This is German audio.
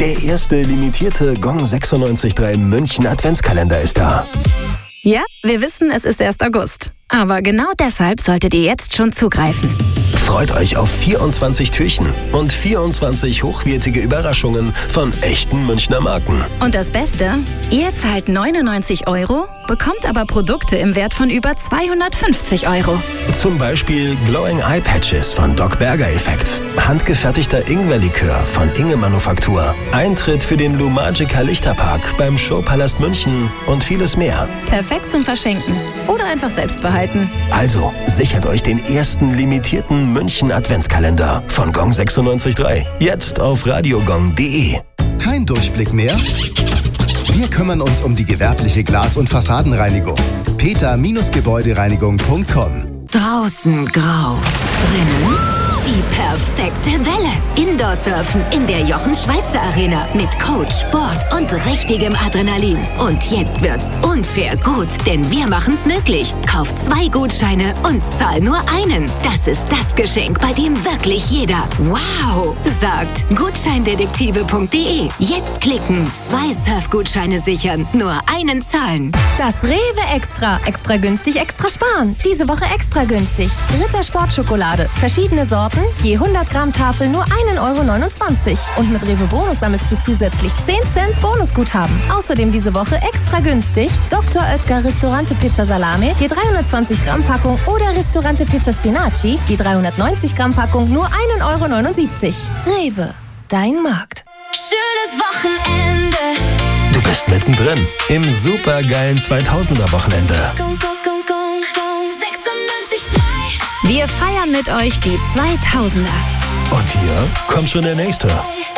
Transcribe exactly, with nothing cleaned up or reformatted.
Der erste limitierte Gong sechsundneunzig Komma drei München Adventskalender ist da. Ja, wir wissen, es ist erst August. Aber genau deshalb solltet ihr jetzt schon zugreifen. Freut euch auf vierundzwanzig Türchen und vierundzwanzig hochwertige Überraschungen von echten Münchner Marken. Und das Beste? Ihr zahlt neunundneunzig Euro, bekommt aber Produkte im Wert von über zweihundertfünfzig Euro. Zum Beispiel Glowing Eye Patches von Doc Berger Effekt, handgefertigter Ingwerlikör von Inge Manufaktur, Eintritt für den Lumagica Lichterpark beim Showpalast München und vieles mehr. Perfekt zum Verschenken oder einfach selbst behalten. Also sichert euch den ersten limitierten München Adventskalender von Gong sechsundneunzig Komma drei. Jetzt auf radiogong punkt de. Kein Durchblick mehr? Wir kümmern uns um die gewerbliche Glas- und Fassadenreinigung. peter Gebäudereinigung punkt com. Draußen grau, drinnen die perfekte Welle. Indoor-Surfen in der Jochen-Schweizer Arena mit Coach, Sport und richtigem Adrenalin. Und jetzt wird's unfair gut, denn wir machen's möglich. Kauf zwei Gutscheine und zahl nur einen. Das ist das Geschenk, bei dem wirklich jeder wow sagt. Gutscheindetektive punkt de. Jetzt klicken, zwei Surfgutscheine sichern, nur einen zahlen. Das Rewe Extra. Extra günstig, extra sparen. Diese Woche extra günstig. Ritter Sportschokolade. Verschiedene Sorten, je hundert Gramm Tafel nur einen Euro neunundzwanzig. Und mit Rewe Bonus sammelst du zusätzlich zehn Cent Bonusguthaben. Außerdem diese Woche extra günstig Doktor Oetker Ristorante Pizza Salame, je dreihundertzwanzig Gramm Packung oder Ristorante Pizza Spinaci, je dreihundertneunzig Gramm Packung nur einen Euro neunundsiebzig. Rewe, dein Markt. Schönes Wochenende. Du bist mittendrin im supergeilen zweitausender-Wochenende. sechsundneunzig Komma drei. Wir feiern mit euch die zweitausender. Und hier kommt schon der nächste.